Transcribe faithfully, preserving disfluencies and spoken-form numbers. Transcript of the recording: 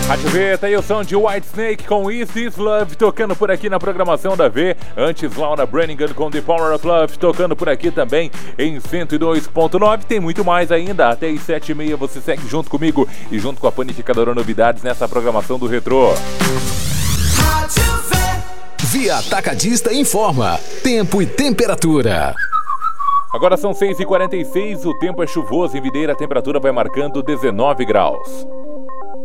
Rádio V, tá aí o som de Whitesnake com Is This Love, tocando por aqui na programação da V. Antes, Laura Branigan com The Power of Love, tocando por aqui também em cento e dois ponto nove. Tem muito mais ainda, até às sete e meia você segue junto comigo e junto com a Panificadora Novidades nessa programação do Retrô. Via Atacadista informa tempo e temperatura. Agora são seis e quarenta e seis, o tempo é chuvoso em Videira, a temperatura vai marcando dezenove graus.